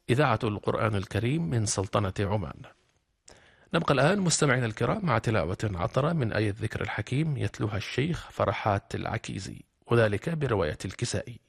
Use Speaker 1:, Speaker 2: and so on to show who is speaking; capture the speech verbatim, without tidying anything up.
Speaker 1: إذاعة القرآن الكريم من سلطنة عمان. نبقى الآن مستمعين الكرام مع تلاوة عطرة من آية الذكر الحكيم يتلوها الشيخ فرحات العكيزي، وذلك برواية الكسائي.